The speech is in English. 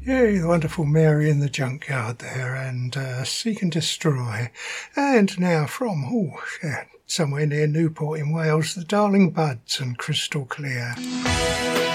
Yeah, the wonderful Mary in the Junkyard there, and Seek and Destroy. And now from somewhere near Newport in Wales, the Darling Buds and Crystal Clear.